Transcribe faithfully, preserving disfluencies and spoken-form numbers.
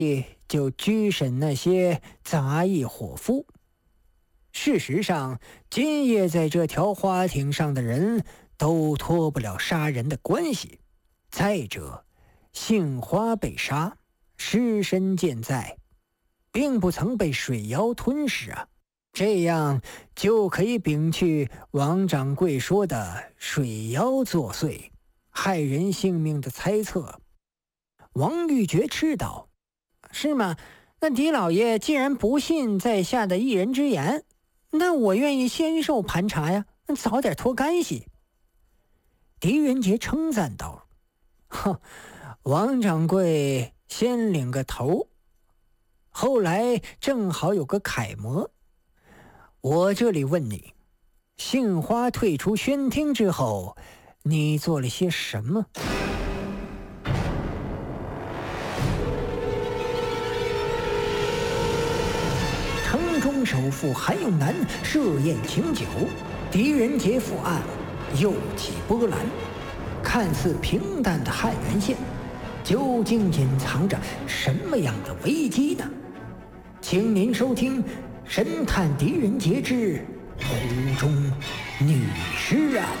就拘审那些杂役伙夫。事实上，今夜在这条花艇上的人都脱不了杀人的关系。再者，杏花被杀，尸身健在，并不曾被水妖吞噬啊，这样就可以摒去王掌柜说的水妖作祟害人性命的猜测。王玉珏斥道：是吗？那狄老爷既然不信在下的一人之言，那我愿意先受盘查呀，早点脱干系。狄仁杰称赞道：哼，王掌柜先领个头，后来正好有个楷模。我这里问你，杏花退出宣厅之后，你做了些什么？城中首富韩永南设宴请酒，狄仁杰赴案，又起波澜。看似平淡的汉源县，究竟隐藏着什么样的危机呢？请您收听《神探狄仁杰之湖中女尸案》。